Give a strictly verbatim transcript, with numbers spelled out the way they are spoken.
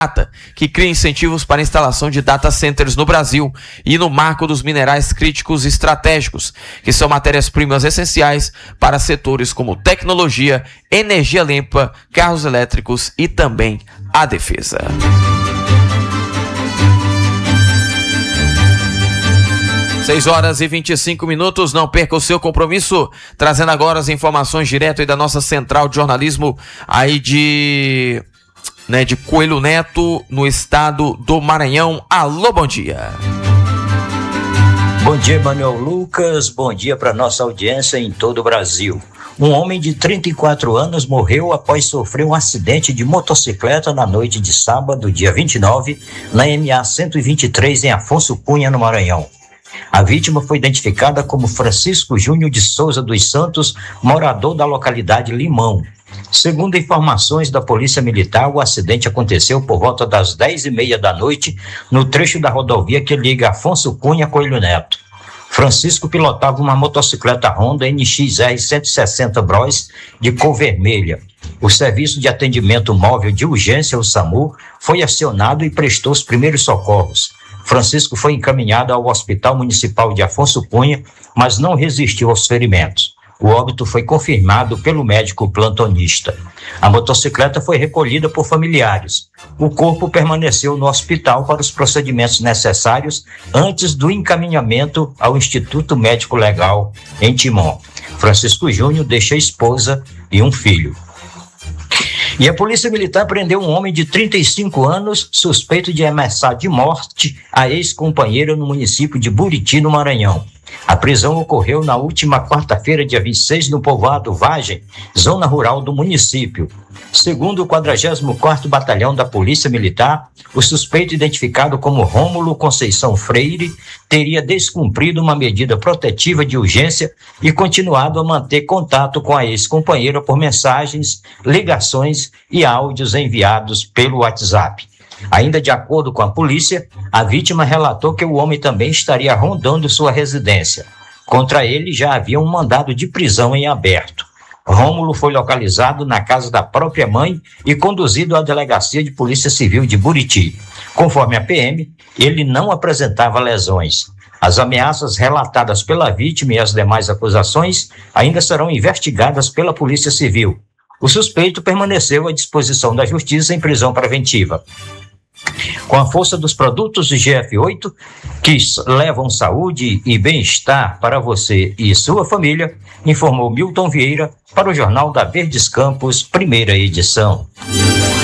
que cria incentivos para a instalação de data centers no Brasil e no marco dos minerais críticos estratégicos, que são matérias-primas essenciais para setores como tecnologia, energia limpa, carros elétricos e também a defesa. seis horas e vinte e cinco minutos, não perca o seu compromisso, trazendo agora as informações direto aí da nossa central de jornalismo aí de... Né, de Coelho Neto, no estado do Maranhão. Alô, bom dia. Bom dia, Manuel Lucas. Bom dia para nossa audiência em todo o Brasil. Um homem de trinta e quatro anos morreu após sofrer um acidente de motocicleta na noite de sábado, dia vinte e nove, na M A cento e vinte e três, em Afonso Cunha, no Maranhão. A vítima foi identificada como Francisco Júnior de Souza dos Santos, morador da localidade Limão. Segundo informações da Polícia Militar, o acidente aconteceu por volta das dez e meia da noite, no trecho da rodovia que liga Afonso Cunha a Coelho Neto. Francisco pilotava uma motocicleta Honda N X R cento e sessenta Bros de cor vermelha. O Serviço de Atendimento Móvel de Urgência, o SAMU, foi acionado e prestou os primeiros socorros. Francisco foi encaminhado ao Hospital Municipal de Afonso Cunha, mas não resistiu aos ferimentos. O óbito foi confirmado pelo médico plantonista. A motocicleta foi recolhida por familiares. O corpo permaneceu no hospital para os procedimentos necessários antes do encaminhamento ao Instituto Médico Legal em Timon. Francisco Júnior deixa esposa e um filho. E a Polícia Militar prendeu um homem de trinta e cinco anos, suspeito de ameaçar de morte a ex-companheira no município de Buriti, no Maranhão. A prisão ocorreu na última quarta-feira, dia vinte e seis, no povoado Vagem, zona rural do município. Segundo o quadragésimo quarto Batalhão da Polícia Militar, o suspeito, identificado como Rômulo Conceição Freire, teria descumprido uma medida protetiva de urgência e continuado a manter contato com a ex-companheira por mensagens, ligações e áudios enviados pelo WhatsApp. Ainda de acordo com a polícia, a vítima relatou que o homem também estaria rondando sua residência. Contra ele já havia um mandado de prisão em aberto. Rômulo foi localizado na casa da própria mãe e conduzido à Delegacia de Polícia Civil de Buriti. Conforme a P M, ele não apresentava lesões. As ameaças relatadas pela vítima e as demais acusações ainda serão investigadas pela Polícia Civil. O suspeito permaneceu à disposição da Justiça em prisão preventiva. Com a força dos produtos G F oito, que levam saúde e bem-estar para você e sua família, informou Milton Vieira para o Jornal da Verdes Campos, primeira edição.